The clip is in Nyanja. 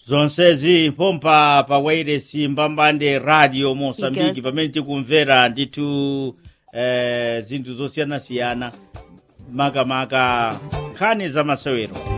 zonsezi pompa pa wairesi mbambande radio Mosambiki pamene tikumvera ndithu zinthu zosiyanasiyana makamaka nkhani za masewero.